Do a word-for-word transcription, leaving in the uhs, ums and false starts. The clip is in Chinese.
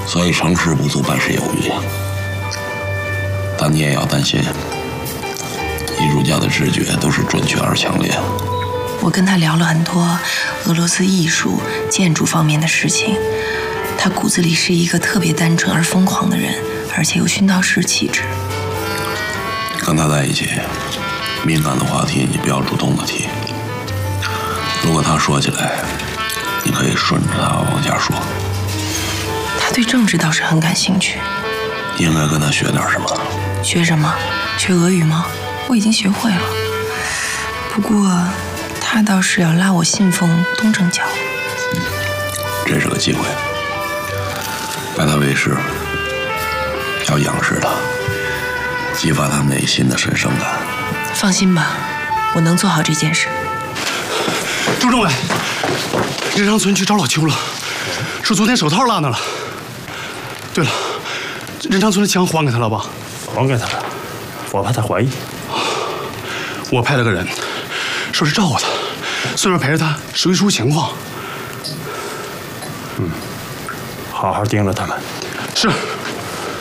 所以成事不足败事有余。但你也要担心，艺术家的直觉都是准确而强烈。 我跟他聊了很多俄罗斯艺术、建筑方面的事情。他骨子里是一个特别单纯而疯狂的人，而且有熏陶师气质。 跟他在一起，敏感的话题你不要主动的提。如果他说起来，你可以顺着他往下说。 他对政治倒是很感兴趣。 你应该跟他学点什么。 学什么？学俄语吗？我已经学会了。不过，他倒是要拉我信奉东正教。 这是个机会，拜他为师，要仰视他，激发他内心的神圣感。 放心吧，我能做好这件事。 朱政委，任长村去找老邱了，说昨天手套落那了。对了，任长村的枪还给他了吧？ 还给他了，我怕他怀疑。 我派了个人，说是照顾他，顺便陪着他熟悉熟悉情况。 嗯，好好盯着他们。 是。